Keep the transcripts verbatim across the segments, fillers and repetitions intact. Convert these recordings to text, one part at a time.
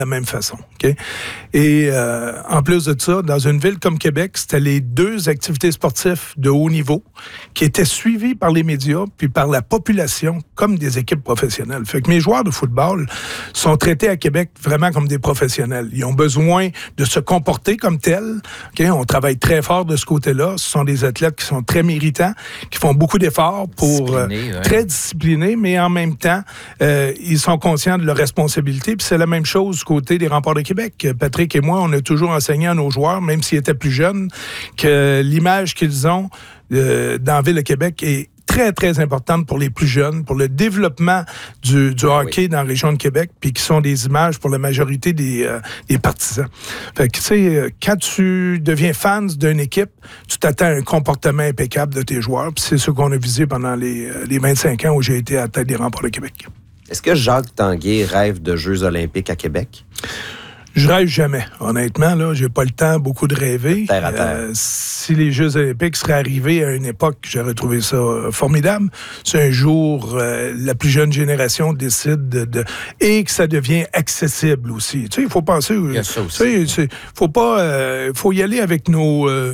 la même façon. Okay? Et euh, en plus de ça, dans une ville comme Québec, c'était les deux activités sportives de haut niveau qui étaient suivies par les médias puis par la population comme des équipes professionnelles. Fait que mes joueurs de football sont traités à Québec vraiment comme des professionnels. Ils ont besoin de se comporter comme tels. Okay? On travaille très fort de ce côté-là. Ce sont des athlètes qui sont très méritants, qui font beaucoup d'efforts pour... Euh, ouais. Très disciplinés, mais en même temps, euh, ils sont conscients de leurs responsabilités. Puis c'est la même chose côté des Remparts de Québec. Patrick et moi, on a toujours enseigné à nos joueurs, même s'ils étaient plus jeunes, que l'image qu'ils ont euh, dans la ville de Québec est très, très importante pour les plus jeunes, pour le développement du, du hockey oui. dans la région de Québec, puis qui sont des images pour la majorité des, euh, des partisans. Fait que, tu sais, quand tu deviens fan d'une équipe, tu t'attends à un comportement impeccable de tes joueurs, puis c'est ce qu'on a visé pendant les, les vingt-cinq ans où j'ai été à la tête des Remparts de Québec. Est-ce que Jacques Tanguay rêve de Jeux olympiques à Québec? Je rêve jamais. Honnêtement, là, j'ai pas le temps beaucoup de rêver. Terre à terre. Euh, si les Jeux olympiques seraient arrivés à une époque, j'aurais trouvé ça euh, formidable. C'est un jour, euh, la plus jeune génération décide de, de... et que ça devient accessible aussi. Tu sais, il faut penser... Il y a ça aussi. Tu sais, faut pas... Euh, faut y aller avec nos... Euh,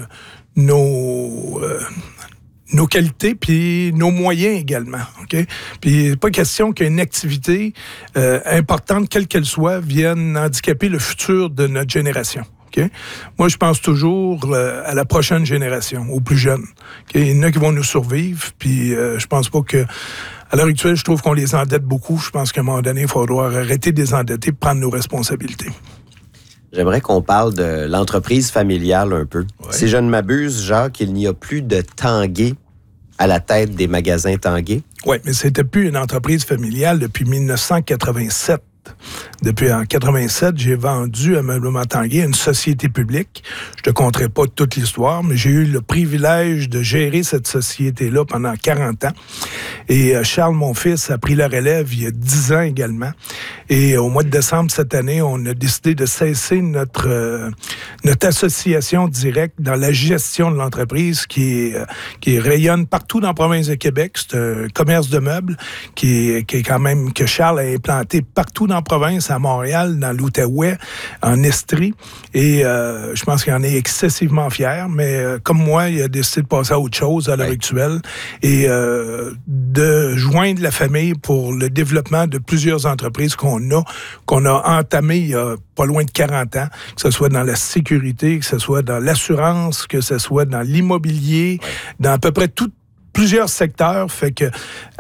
nos... Euh, nos qualités puis nos moyens également, OK? Puis pas question qu'une activité euh, importante, quelle qu'elle soit, vienne handicaper le futur de notre génération. Okay? Moi, je pense toujours euh, à la prochaine génération, aux plus jeunes. Okay? Il y en a qui vont nous survivre, puis euh, je pense pas que... À l'heure actuelle, je trouve qu'on les endette beaucoup. Je pense qu'à un moment donné, il faudra arrêter de les endetter et prendre nos responsabilités. J'aimerais qu'on parle de l'entreprise familiale un peu. Ouais. Si je ne m'abuse, Jacques, il n'y a plus de Tanguay à la tête des magasins Tanguay. Oui, mais c'était plus une entreprise familiale depuis dix-neuf cent quatre-vingt-sept. Depuis en quatre-vingt-sept, j'ai vendu Ameublement Tanguay à une société publique. Je te conterai pas toute l'histoire, mais j'ai eu le privilège de gérer cette société-là pendant quarante ans. Et euh, Charles, mon fils, a pris la relève il y a dix ans également. Et au mois de décembre cette année, on a décidé de cesser notre, euh, notre association directe dans la gestion de l'entreprise qui, est, euh, qui rayonne partout dans la province de Québec. C'est un commerce de meubles qui est, qui est quand même, que Charles a implanté partout dans la province, à Montréal, dans l'Outaouais, en Estrie. Et euh, je pense qu'il en est excessivement fier. Mais euh, comme moi, il a décidé de passer à autre chose à l'heure oui. actuelle et euh, de joindre la famille pour le développement de plusieurs entreprises qu'on a, qu'on a entamées il y a pas loin de quarante ans, que ce soit dans la sécurité, que ce soit dans l'assurance, que ce soit dans l'immobilier, oui. dans à peu près tout plusieurs secteurs, fait que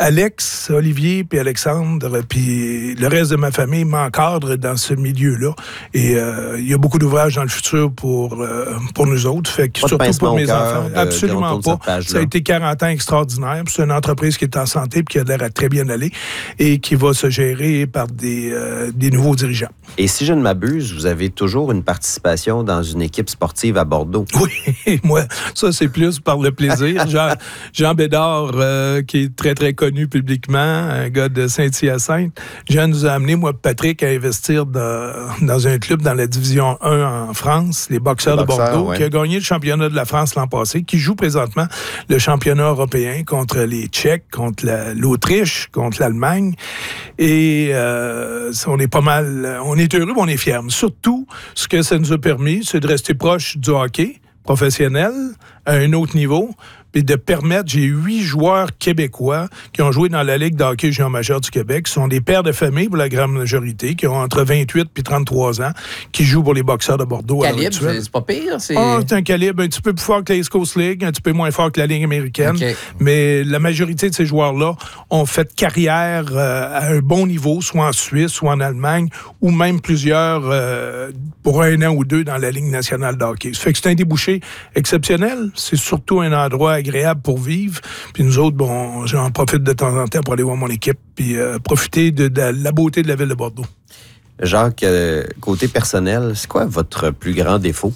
Alex, Olivier, puis Alexandre, puis le reste de ma famille m'encadre dans ce milieu-là. Et euh, il y a beaucoup d'ouvrages dans le futur pour, euh, pour nous autres, fait que pas surtout pour mes cœur, enfants. de, Absolument de pas. Ça a été quarante ans extraordinaires. C'est une entreprise qui est en santé puis qui a l'air à très bien aller et qui va se gérer par des, euh, des nouveaux dirigeants. Et si je ne m'abuse, vous avez toujours une participation dans une équipe sportive à Bordeaux. Oui, moi, ça c'est plus par le plaisir. Jean, Jean Bédard, euh, qui est très, très connu publiquement, un gars de Saint-Hyacinthe. Jean nous a amené, moi Patrick, à investir dans, dans un club dans la division un en France, les Boxeurs, les boxeurs de Bordeaux, ouais. qui a gagné le championnat de la France l'an passé, qui joue présentement le championnat européen contre les Tchèques, contre la, l'Autriche, contre l'Allemagne. Et euh, on est pas mal... On est heureux, mais on est fiers. Surtout, ce que ça nous a permis, c'est de rester proche du hockey professionnel à un autre niveau, puis de permettre, j'ai huit joueurs québécois qui ont joué dans la Ligue de hockey junior majeur du Québec. Ce sont des pères de famille pour la grande majorité, qui ont entre vingt-huit et trente-trois ans, qui jouent pour les Boxeurs de Bordeaux. Calibre, c'est, c'est pas pire? C'est... Ah, c'est un calibre un petit peu plus fort que la East Coast League, un petit peu moins fort que la Ligue américaine. Okay. Mais la majorité de ces joueurs-là ont fait carrière euh, à un bon niveau, soit en Suisse, soit en Allemagne, ou même plusieurs euh, pour un an ou deux dans la Ligue nationale de hockey. Ça fait que c'est un débouché exceptionnel. C'est surtout un endroit agréable pour vivre. Puis nous autres, bon, j'en profite de temps en temps pour aller voir mon équipe puis euh, profiter de, de la beauté de la ville de Bordeaux. Jacques, euh, côté personnel, c'est quoi votre plus grand défaut?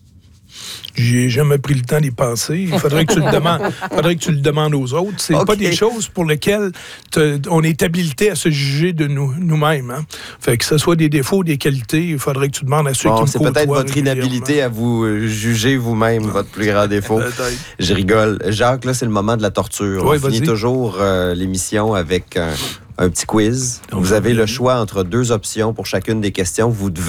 J'ai jamais pris le temps d'y penser. Il faudrait que tu le demandes. faudrait que tu le demandes aux autres. C'est okay. pas des choses pour lesquelles on est habilité à se juger de nous, nous-mêmes. Hein? Fait que ce soit des défauts, des qualités, il faudrait que tu demandes à ceux bon, qui me côtoient. C'est peut-être votre inhabilité à vous juger vous-même, votre plus grand défaut. Je rigole. Jacques, là, c'est le moment de la torture. Oui, on finit toujours euh, l'émission avec un, un petit quiz. Donc, vous avez le choix entre deux options pour chacune des questions. Vous devez